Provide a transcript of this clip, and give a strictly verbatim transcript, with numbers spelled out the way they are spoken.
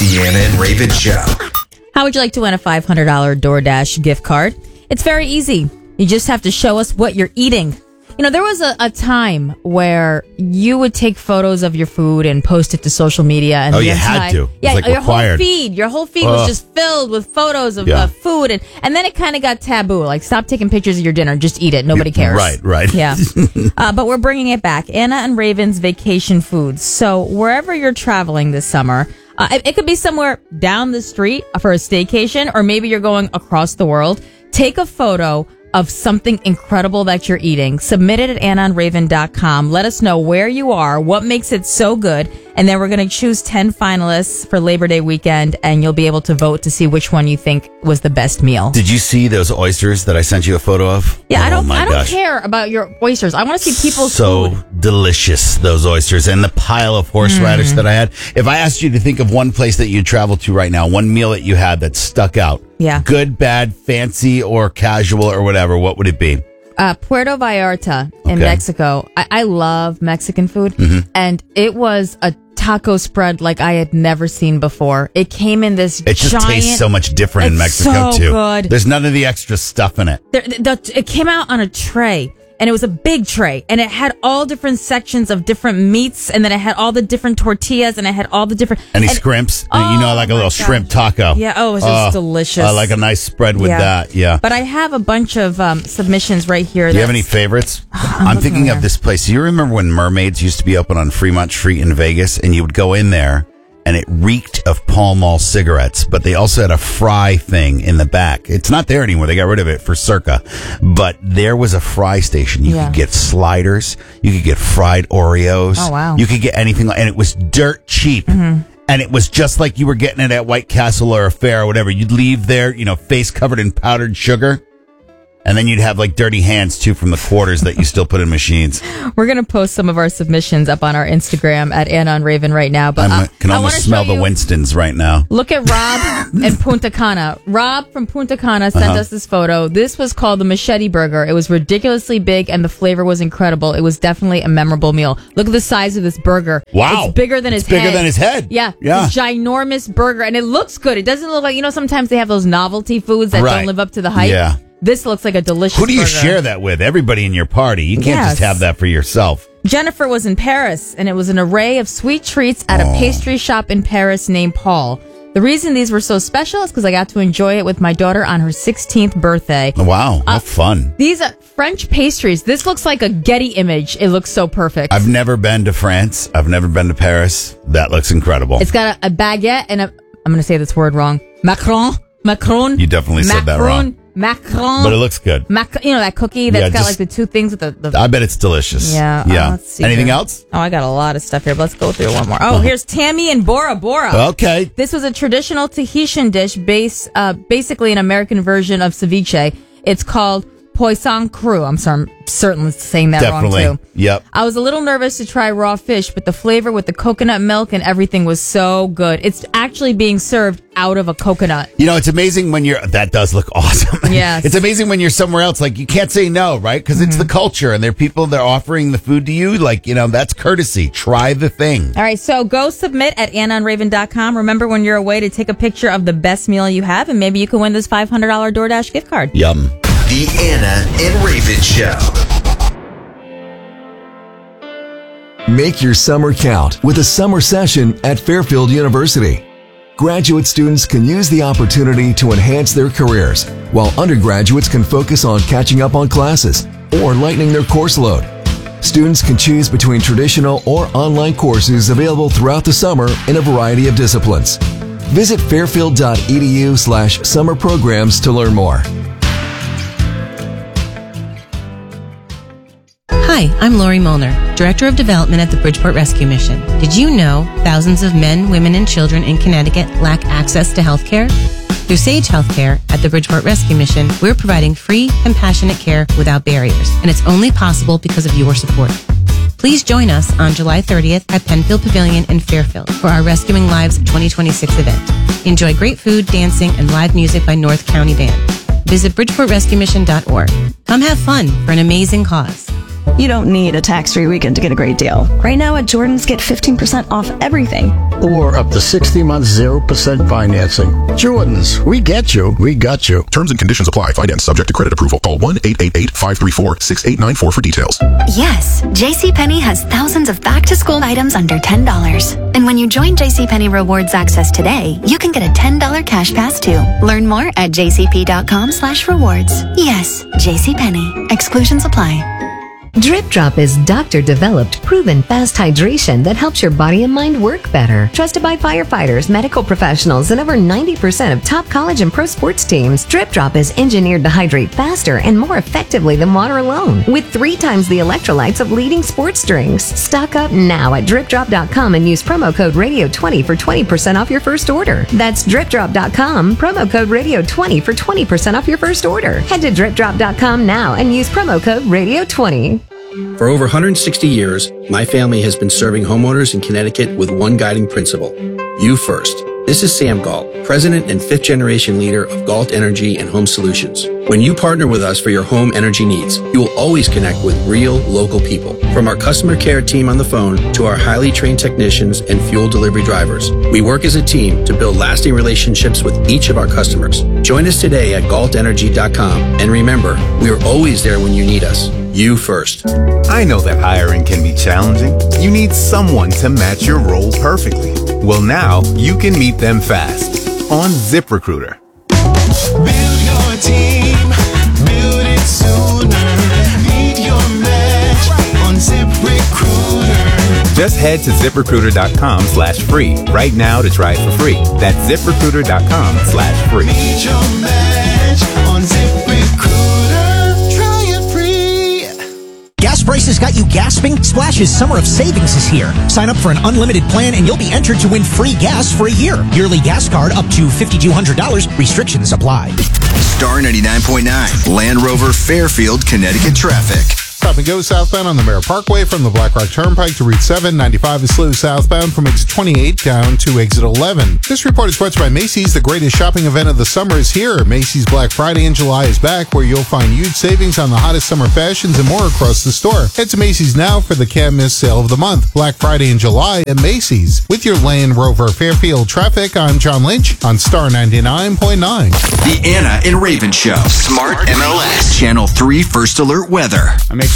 The Anna and Raven Show. How would you like to win a five hundred dollars DoorDash gift card? It's very easy. You just have to show us what you're eating. You know, there was a, a time where you would take photos of your food and post it to social media. And Oh, the you entire- had to. It was Yeah, like your required. whole feed, your whole feed Ugh. was just filled with photos of Yeah. uh, food. And, and then it kind of got taboo. Like, stop taking pictures of your dinner. Just eat it. Nobody cares. Right, right. Yeah. uh, but we're bringing it back. Anna and Raven's Vacation Foods. So wherever you're traveling this summer, uh, it, it could be somewhere down the street for a staycation, or maybe you're going across the world. Take a photo of something incredible that you're eating. Submit it at anna and raven dot com. Let us know where you are, what makes it so good, and then we're going to choose ten finalists for Labor Day weekend, and you'll be able to vote to see which one you think was the best meal. Did you see those oysters that I sent you a photo of? Yeah, I Oh, don't my I don't gosh. care about your oysters. I want to see people's So food. delicious, those oysters, and the pile of horseradish Mm. that I had. If I asked you to think of one place that you traveled to right now, one meal that you had that stuck out, Yeah. good, bad, fancy, or casual, or whatever, what would it be? Uh, Puerto Vallarta in Okay. Mexico. I, I love Mexican food, Mm-hmm. and it was a taco spread like I had never seen before. It came in this It just giant... tastes so much different in It's Mexico, so too. good. There's none of the extra stuff in it. There, the, it came out on a tray, and it was a big tray, and it had all different sections of different meats, and then it had all the different tortillas, and it had all the different... Any and- scrimps? Oh, you know, like a my little gosh. shrimp taco. Yeah, oh, it was just delicious. I like a nice spread with Yeah. that, yeah. But I have a bunch of um, submissions right here. Do you have any that's- favorites? I'm looking thinking there. of this place. Do you remember when Mermaids used to be open on Fremont Street in Vegas, and you would go in there and it reeked of Pall Mall cigarettes, but they also had a fry thing in the back. It's not there anymore. They got rid of it for Circa. But there was a fry station. You Yeah. could get sliders. You could get fried Oreos. Oh, wow. You could get anything. And it was dirt cheap. Mm-hmm. And it was just like you were getting it at White Castle or a fair or whatever. You'd leave there, you know, face covered in powdered sugar. And then you'd have like dirty hands too from the quarters that you still put in machines. We're going to post some of our submissions up on our Instagram at Anna and Raven right now. But I uh, can I almost wanna smell show the you- Winstons right now. Look at Rob in Punta Cana. Rob from Punta Cana sent Uh-huh. us this photo. This was called the Machete Burger. It was ridiculously big and the flavor was incredible. It was definitely a memorable meal. Look at the size of this burger. Wow. It's bigger than It's his bigger head. than his head. Yeah. Yeah. It's a ginormous burger. And it looks good. It doesn't look like, you know, sometimes they have those novelty foods that Right. don't live up to the hype. Yeah. This looks like a delicious Who do you burger. share that with? Everybody in your party. You can't Yes. just have that for yourself. Jennifer was in Paris, and it was an array of sweet treats at a Oh. pastry shop in Paris named Paul. The reason these were so special is because I got to enjoy it with my daughter on her sixteenth birthday. Wow. How Uh, fun. These are French pastries. This looks like a Getty image. It looks so perfect. I've never been to France. I've never been to Paris. That looks incredible. It's got a, a baguette and a, I'm going to say this word wrong. Macron. Macron. You definitely said that wrong. Macron. But it looks good. Mac- you know that cookie that's Yeah, got just- like the two things with the... the I bet it's delicious. yeah. Yeah. uh, let's see Anything here. else? Oh, I got a lot of stuff here. But let's go through one more. Oh, here's Tammy and Bora Bora. Okay. This was a traditional Tahitian dish, base, uh, basically an American version of ceviche. It's called poisson cru. I'm sorry, I'm certainly saying that Definitely. wrong too. Yep. I was a little nervous to try raw fish, but the flavor with the coconut milk and everything was so good. It's actually being served out of a coconut. You know, it's amazing when you're, that does look awesome. Yes. It's amazing when you're somewhere else, like you can't say no, right? Because it's the culture and there are people that are offering the food to you. Like, you know, that's courtesy. Try the thing. All right, so go submit at anna and raven dot com. Remember when you're away to take a picture of the best meal you have, and maybe you can win this five hundred dollars DoorDash gift card. Yum. The Anna and Raven Show. Make your summer count with a summer session at Fairfield University. Graduate students can use the opportunity to enhance their careers, while undergraduates can focus on catching up on classes or lightening their course load. Students can choose between traditional or online courses available throughout the summer in a variety of disciplines. Visit fairfield.edu slash summer programs to learn more. Hi, I'm Lori Molnar, Director of Development at the Bridgeport Rescue Mission. Did you know thousands of men, women, and children in Connecticut lack access to health care? Through Sage Healthcare at the Bridgeport Rescue Mission, we're providing free, compassionate care without barriers, and it's only possible because of your support. Please join us on July thirtieth at Penfield Pavilion in Fairfield for our Rescuing Lives twenty twenty-six event. Enjoy great food, dancing, and live music by North County Band. Visit bridgeport rescue mission dot org. Come have fun for an amazing cause. You don't need a tax-free weekend to get a great deal. Right now at Jordan's, get fifteen percent off everything. Or up to sixty months, zero percent financing. Jordan's, we get you, we got you. Terms and conditions apply. Finance subject to credit approval. Call one eight eight eight, five three four, six eight nine four for details. Yes, JCPenney has thousands of back-to-school items under ten dollars. And when you join JCPenney Rewards Access today, you can get a ten dollars cash pass too. Learn more at jcp.com slash rewards. Yes, JCPenney. Exclusions apply. Drip Drop is doctor-developed, proven fast hydration that helps your body and mind work better. Trusted by firefighters, medical professionals, and over ninety percent of top college and pro sports teams, Drip Drop is engineered to hydrate faster and more effectively than water alone, with three times the electrolytes of leading sports drinks. Stock up now at drip drop dot com and use promo code radio twenty for twenty percent off your first order. That's drip drop dot com, promo code radio twenty for twenty percent off your first order. Head to drip drop dot com now and use promo code radio twenty. For over one hundred sixty years, my family has been serving homeowners in Connecticut with one guiding principle: you first. This is Sam Galt, president and fifth generation leader of Galt Energy and Home Solutions. When you partner with us for your home energy needs, you will always connect with real local people. From our customer care team on the phone to our highly trained technicians and fuel delivery drivers, we work as a team to build lasting relationships with each of our customers. Join us today at galt energy dot com. And remember, we are always there when you need us. You first. I know that hiring can be challenging. You need someone to match your role perfectly. Well, now you can meet them fast on ZipRecruiter. Build your team, build it sooner. Meet your match on ZipRecruiter. Just head to ZipRecruiter.com slash free right now to try it for free. That's ZipRecruiter.com slash free. Meet your match on ZipRecruiter. Try it free. Gas prices got you gasping? Splash's Summer of Savings is here. Sign up for an unlimited plan and you'll be entered to win free gas for a year. Yearly gas card up to five thousand two hundred dollars. Restrictions apply. Star ninety-nine point nine, Land Rover Fairfield, Connecticut traffic. Stop and go southbound on the Mare Parkway from the Black Rock Turnpike to Route seven. ninety-five is slow southbound from exit twenty-eight down to exit eleven. This report is brought to you by Macy's. The greatest shopping event of the summer is here. Macy's Black Friday in July is back, where you'll find huge savings on the hottest summer fashions and more across the store. Head to Macy's now for the can't miss sale of the month. Black Friday in July at Macy's. With your Land Rover Fairfield traffic, I'm John Lynch on Star ninety-nine point nine. The Anna and Raven Show. Smart M L S. Channel three First Alert Weather. I make